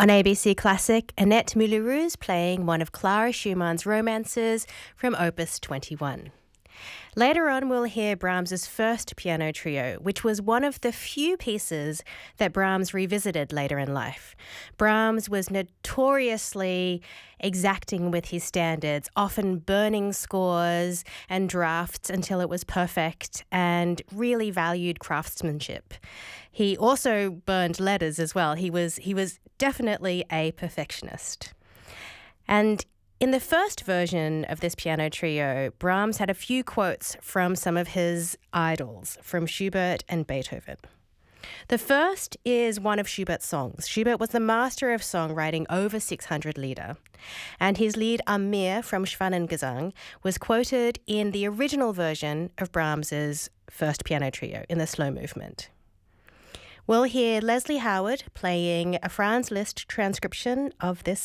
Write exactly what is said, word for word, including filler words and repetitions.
On A B C Classic, Annette Mulheroux playing one of Clara Schumann's romances from Opus twenty-one. Later on, we'll hear Brahms's first piano trio, which was one of the few pieces that Brahms revisited later in life. Brahms was notoriously exacting with his standards, often burning scores and drafts until it was perfect, and really valued craftsmanship. He also burned letters as well. He was he was definitely a perfectionist. And in the first version of this piano trio, Brahms had a few quotes from some of his idols, from Schubert and Beethoven. The first is one of Schubert's songs. Schubert was the master of songwriting over six hundred Lieder, and his lied Am Meer from Schwanengesang was quoted in the original version of Brahms's first piano trio in the slow movement. We'll hear Leslie Howard playing a Franz Liszt transcription of this